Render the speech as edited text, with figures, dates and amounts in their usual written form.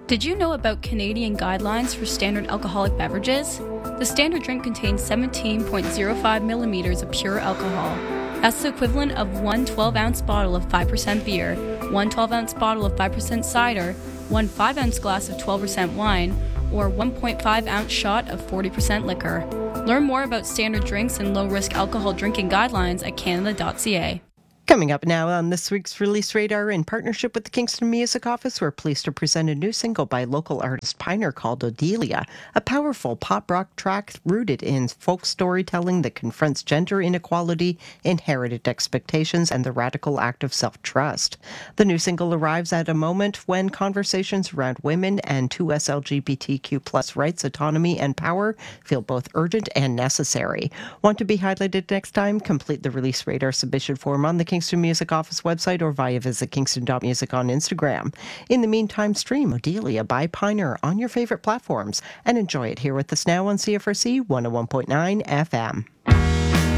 Did you know about Canadian guidelines for standard alcoholic beverages? The standard drink contains 17.05 millimeters of pure alcohol. That's the equivalent of one 12-ounce bottle of 5% beer, one 12-ounce bottle of 5% cider, one 5-ounce glass of 12% wine, or 1.5-ounce shot of 40% liquor. Learn more about standard drinks and low-risk alcohol drinking guidelines at canada.ca. Coming up now on this week's Release Radar, in partnership with the Kingston Music Office, we're pleased to present a new single by local artist Piner called Odelia, a powerful pop rock track rooted in folk storytelling that confronts gender inequality, inherited expectations, and the radical act of self-trust. The new single arrives at a moment when conversations around women and 2S LGBTQ+ rights, autonomy, and power feel both urgent and necessary. Want to be highlighted next time? Complete the Release Radar submission form on the Kingston Music Office website or via visit kingston.music on Instagram. In the meantime, stream Odelia by Piner on your favorite platforms and enjoy it here with us now on CFRC 101.9 FM.